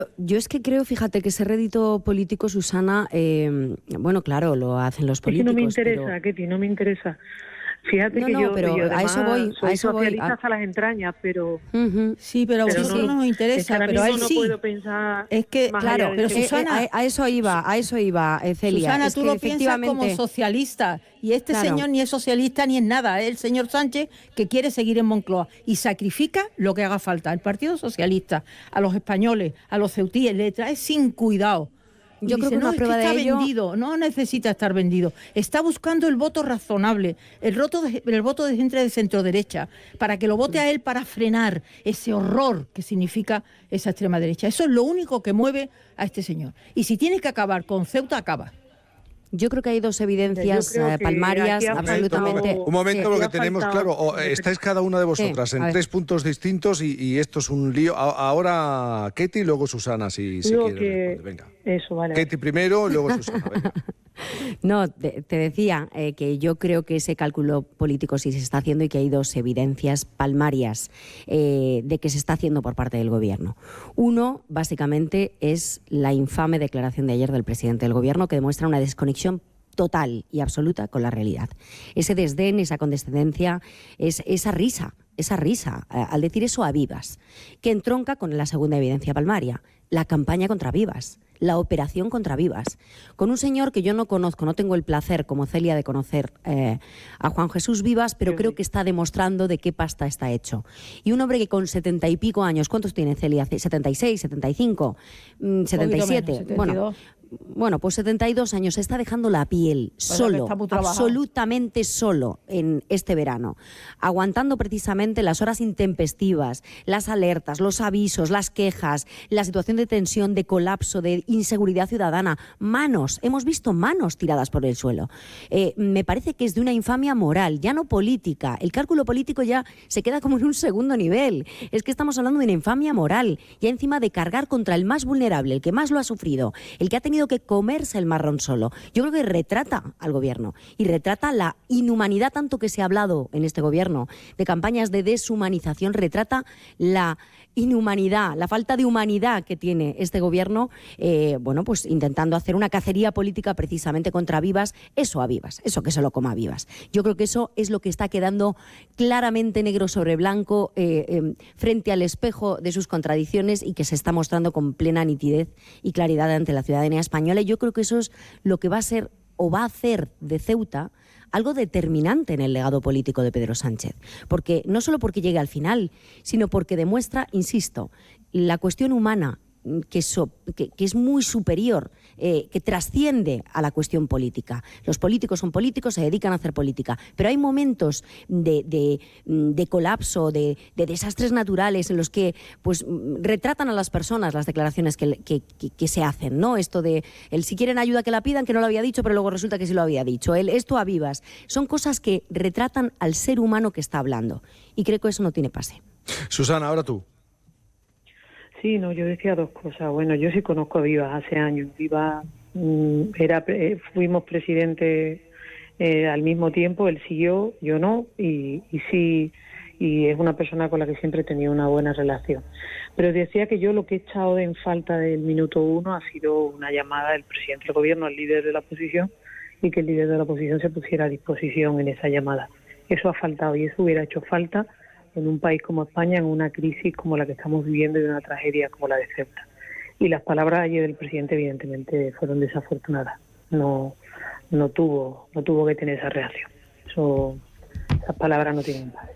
Yo es que creo, fíjate, que ese rédito político, Susana, bueno, claro, lo hacen los Es que políticos, no me interesa, pero... Ketty, no me interesa. Fíjate que No, pero yo a eso además voy, a soy eso voy. socialista hasta las entrañas, pero Sí, pero a pero vosotros no, no os es que interesa, ahora pero a mismo él no sí. puedo pensar Es que, más Claro, allá pero del tema. Susana, a eso iba, Celia. Susana, Es tú que lo piensas como efectivamente, socialista y este claro, señor ni es socialista ni es nada. Es el señor Sánchez que quiere seguir en Moncloa y sacrifica lo que haga falta. El Partido Socialista, a los españoles, a los ceutíes, le trae sin cuidado. Y yo creo dice, que no, una es que prueba está de ello... vendido, no necesita estar vendido. Está buscando el voto razonable, el voto de gente de centro derecha, para que lo vote a él para frenar ese horror que significa esa extrema derecha. Eso es lo único que mueve a este señor. Y si tiene que acabar con Ceuta, acaba. Yo creo que hay dos Yo evidencias creo que palmarias aquí ha absolutamente... faltado- Un momento, sí, lo que ha tenemos faltado- claro, estáis cada una de vosotras a en ver. 3 puntos distintos y esto es un lío. Ahora Ketty y luego Susana, si Digo quiere que responder. Venga. eso, vale. Ketty primero, luego Susana. Venga. No, te decía que yo creo que ese cálculo político sí se está haciendo y que hay dos evidencias palmarias de que se está haciendo por parte del Gobierno. Uno, básicamente, es la infame declaración de ayer del presidente del Gobierno que demuestra una desconexión total y absoluta con la realidad. Ese desdén, esa condescendencia, esa risa al decir eso a Vivas, que entronca con la segunda evidencia palmaria, la campaña contra Vivas, la operación contra Vivas, con un señor que yo no conozco, no tengo el placer como Celia de conocer a Juan Jesús Vivas, pero creo que está demostrando de qué pasta está hecho. Y un hombre que con 70 y pico años, ¿cuántos tiene Celia? 76, 75, 77, bueno, pues 72 años, se está dejando la piel solo, absolutamente solo en este verano, aguantando precisamente las horas intempestivas, las alertas, los avisos, las quejas, la situación de tensión, de colapso, de inseguridad ciudadana, hemos visto manos tiradas por el suelo. Me parece que es de una infamia moral, ya no política. El cálculo político ya se queda como en un segundo nivel. Es que estamos hablando de una infamia moral, ya encima de cargar contra el más vulnerable, el que más lo ha sufrido, el que ha tenido que comerse el marrón solo. Yo creo que retrata al Gobierno y retrata la inhumanidad, tanto que se ha hablado en este Gobierno de campañas de deshumanización, retrata la inhumanidad, la falta de humanidad que tiene este Gobierno, pues intentando hacer una cacería política precisamente contra Vivas, eso que se lo coma a Vivas. Yo creo que eso es lo que está quedando claramente negro sobre blanco frente al espejo de sus contradicciones y que se está mostrando con plena nitidez y claridad ante la ciudadanía española. Y yo creo que eso es lo que va a ser o va a hacer de Ceuta algo determinante en el legado político de Pedro Sánchez. Porque no solo porque llegue al final, sino porque demuestra, insisto, la cuestión humana que es muy superior, que trasciende a la cuestión política. Los políticos son políticos, se dedican a hacer política, pero hay momentos de colapso, de desastres naturales en los que pues retratan a las personas las declaraciones que se hacen, ¿no? Esto de el si quieren ayuda que la pidan, que no lo había dicho, pero luego resulta que sí lo había dicho. Esto a Vivas. Son cosas que retratan al ser humano que está hablando. Y creo que eso no tiene pase. Susana, ahora tú. Sí, no, yo decía dos cosas. Bueno, yo sí conozco a Vivas hace años. Vivas fuimos presidentes al mismo tiempo, él siguió, yo no, y sí, y es una persona con la que siempre he tenido una buena relación. Pero decía que yo lo que he echado en falta del minuto uno ha sido una llamada del presidente del Gobierno al líder de la oposición y que el líder de la oposición se pusiera a disposición en esa llamada. Eso ha faltado y eso hubiera hecho falta en un país como España, en una crisis como la que estamos viviendo y una tragedia como la de Ceuta. Y las palabras ayer del presidente evidentemente fueron desafortunadas. No tuvo que tener esa reacción. Esas palabras no tienen base.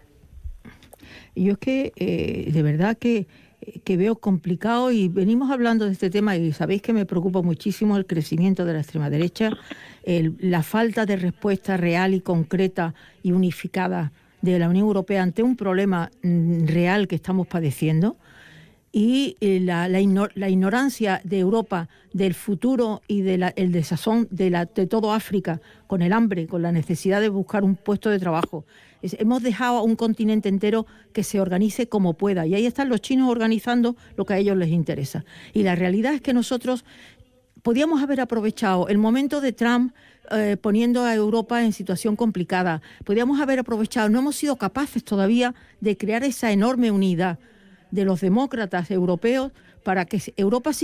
Yo es que de verdad que veo complicado, y venimos hablando de este tema y sabéis que me preocupa muchísimo el crecimiento de la extrema derecha, la falta de respuesta real y concreta y unificada de la Unión Europea ante un problema real que estamos padeciendo, y la ignorancia de Europa del futuro y el desazón de todo África, con el hambre, con la necesidad de buscar un puesto de trabajo. Hemos dejado a un continente entero que se organice como pueda, y ahí están los chinos organizando lo que a ellos les interesa. Y la realidad es que nosotros podíamos haber aprovechado el momento de Trump poniendo a Europa en situación complicada. Podíamos haber aprovechado, no hemos sido capaces todavía de crear esa enorme unidad de los demócratas europeos para que Europa